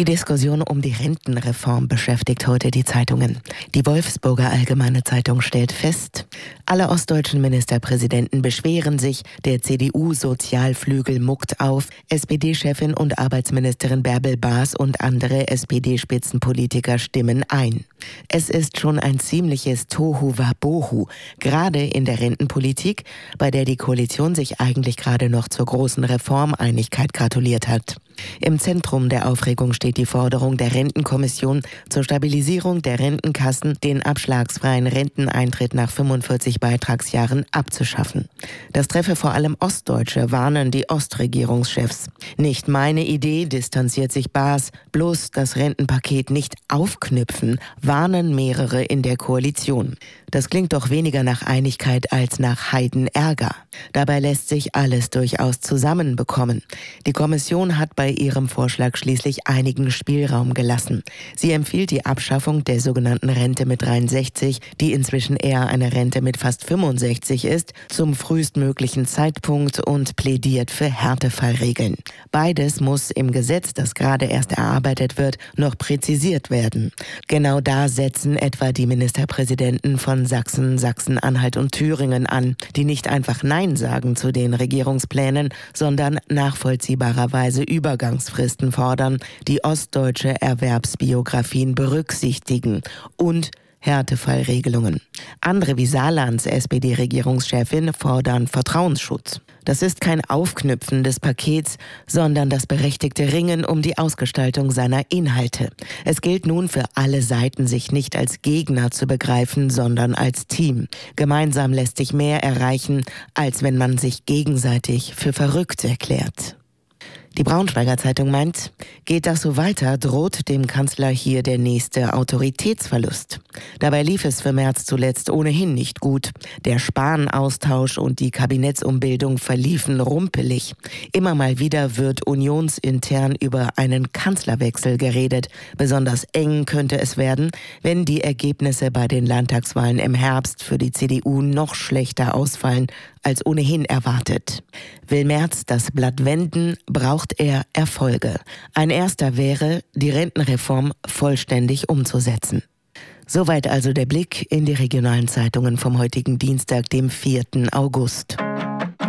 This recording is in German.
Die Diskussion um die Rentenreform beschäftigt heute die Zeitungen. Die Wolfsburger Allgemeine Zeitung stellt fest, alle ostdeutschen Ministerpräsidenten beschweren sich, der CDU-Sozialflügel muckt auf, SPD-Chefin und Arbeitsministerin Bärbel Baas und andere SPD-Spitzenpolitiker stimmen ein. Es ist schon ein ziemliches Tohuwabohu, gerade in der Rentenpolitik, bei der die Koalition sich eigentlich gerade noch zur großen Reformeinigkeit gratuliert hat. Im Zentrum der Aufregung steht die Forderung der Rentenkommission zur Stabilisierung der Rentenkassen, den abschlagsfreien Renteneintritt nach 45 Beitragsjahren abzuschaffen. Das treffe vor allem Ostdeutsche, warnen die Ostregierungschefs. Nicht meine Idee, distanziert sich Baas, bloß das Rentenpaket nicht aufknüpfen, warnen mehrere in der Koalition. Das klingt doch weniger nach Einigkeit als nach Heidenärger. Dabei lässt sich alles durchaus zusammenbekommen. Die Kommission hat bei ihrem Vorschlag schließlich einigen Spielraum gelassen. Sie empfiehlt die Abschaffung der sogenannten Rente mit 63, die inzwischen eher eine Rente mit fast 65 ist, zum frühestmöglichen Zeitpunkt und plädiert für Härtefallregeln. Beides muss im Gesetz, das gerade erst erarbeitet wird, noch präzisiert werden. Genau da setzen etwa die Ministerpräsidenten von Sachsen, Sachsen-Anhalt und Thüringen an, die nicht einfach Nein sagen zu den Regierungsplänen, sondern nachvollziehbarerweise Übergangsfristen fordern, die ostdeutsche Erwerbsbiografien berücksichtigen und Härtefallregelungen. Andere wie Saarlands SPD-Regierungschefin fordern Vertrauensschutz. Das ist kein Aufknüpfen des Pakets, sondern das berechtigte Ringen um die Ausgestaltung seiner Inhalte. Es gilt nun für alle Seiten, sich nicht als Gegner zu begreifen, sondern als Team. Gemeinsam lässt sich mehr erreichen, als wenn man sich gegenseitig für verrückt erklärt. Die Braunschweiger Zeitung meint, geht das so weiter, droht dem Kanzler hier der nächste Autoritätsverlust. Dabei lief es für Merz zuletzt ohnehin nicht gut. Der Spahn-Austausch und die Kabinettsumbildung verliefen rumpelig. Immer mal wieder wird unionsintern über einen Kanzlerwechsel geredet. Besonders eng könnte es werden, wenn die Ergebnisse bei den Landtagswahlen im Herbst für die CDU noch schlechter ausfallen als ohnehin erwartet. Will Merz das Blatt wenden, braucht er Erfolge. Ein erster wäre, die Rentenreform vollständig umzusetzen. Soweit also der Blick in die regionalen Zeitungen vom heutigen Dienstag, dem 4. August.